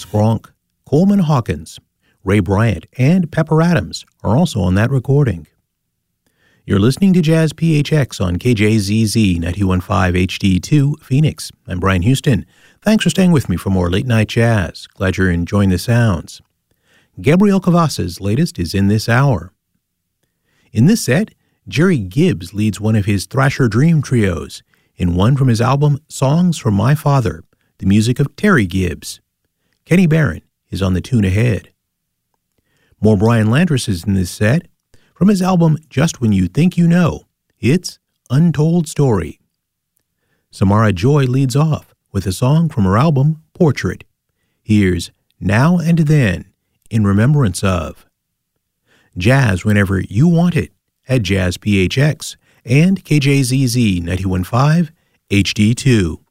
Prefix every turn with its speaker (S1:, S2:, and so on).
S1: Skronk, Coleman Hawkins, Ray Bryant, and Pepper Adams are also on that recording. You're listening to Jazz PHX on KJZZ 91.5 HD2 Phoenix. I'm Brian Houston. Thanks for staying with me for more late night jazz. Glad you're enjoying the sounds. Gabriel Cavazza's latest is in this hour. In this set, Jerry Gibbs leads one of his Thrasher Dream trios in one from his album Songs from My Father, the music of Terry Gibbs. Kenny Barron is on the tune ahead. More Brian Landris is in this set. From his album Just When You Think You Know, it's Untold Story. Samara Joy leads off with a song from her album Portrait. Here's Now and Then, in remembrance of. Jazz whenever you want it at Jazz PHX and KJZZ 91.5 HD2.